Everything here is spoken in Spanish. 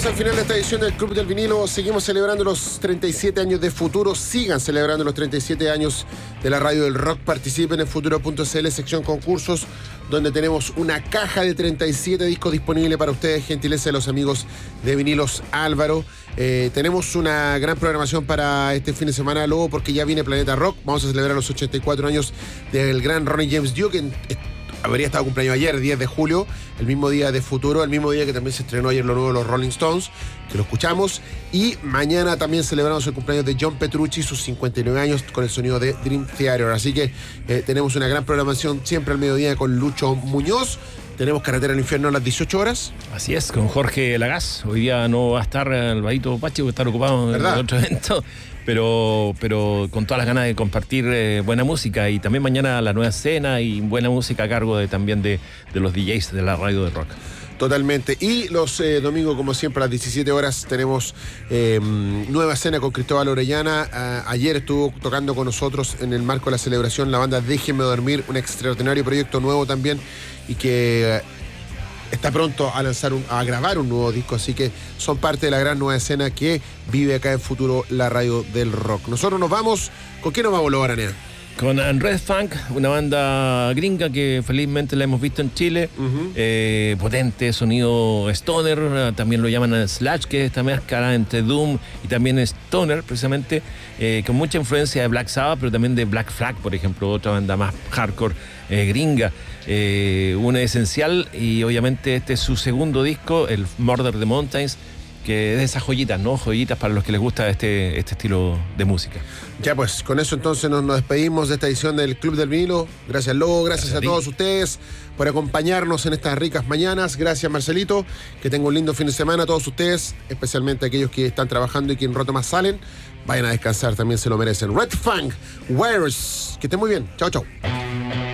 Llegamos al final de esta edición del Club del Vinilo. Seguimos celebrando los 37 años de Futuro. Sigan celebrando los 37 años de la radio del rock. Participen en futuro.cl, sección concursos, donde tenemos una caja de 37 discos disponible para ustedes, gentileza de los amigos de Vinilos Álvaro. Tenemos una gran programación para este fin de semana, luego, porque ya viene Planeta Rock. Vamos a celebrar los 84 años del gran Ronnie James Dio, que habría estado cumpleaños ayer, 10 de julio, el mismo día de Futuro, el mismo día que también se estrenó ayer lo nuevo de los Rolling Stones, que lo escuchamos. Y mañana también celebramos el cumpleaños de John Petrucci, sus 59 años, con el sonido de Dream Theater. Así que tenemos una gran programación siempre al mediodía con Lucho Muñoz. Tenemos Carretera al Infierno a las 18 horas. Así es, con Jorge Lagaz. Hoy día no va a estar Alvarito Pache, porque está ocupado en otro evento, pero con todas las ganas de compartir buena música. Y también mañana la nueva escena y buena música a cargo también de los DJs de la radio de rock. Totalmente. Y los domingos, como siempre, a las 17 horas tenemos nueva escena con Cristóbal Orellana. Ayer estuvo tocando con nosotros en el marco de la celebración la banda Déjenme Dormir, un extraordinario proyecto nuevo también, y que está pronto a grabar un nuevo disco, así que son parte de la gran nueva escena que vive acá en Futuro, la radio del rock. Nosotros nos vamos. ¿Con quién nos vamos, Lobaranea? Con Red Funk, una banda gringa que felizmente la hemos visto en Chile. Potente, sonido stoner, también lo llaman Slash, que es esta mezcla entre Doom y también stoner, precisamente, con mucha influencia de Black Sabbath, pero también de Black Flag, por ejemplo, otra banda más hardcore gringa. Una esencial, y obviamente este es su segundo disco, el Murder the Mountains, que es de esas joyitas, ¿no? Joyitas para los que les gusta este estilo de música. Ya pues, con eso entonces nos despedimos de esta edición del Club del Vinilo. Gracias, Lobo, gracias a todos ustedes por acompañarnos en estas ricas mañanas. Gracias, Marcelito, que tenga un lindo fin de semana a todos ustedes, especialmente aquellos que están trabajando y que en rato más salen. Vayan a descansar, también se lo merecen. Red Funk, Wires, que estén muy bien. Chao, chao.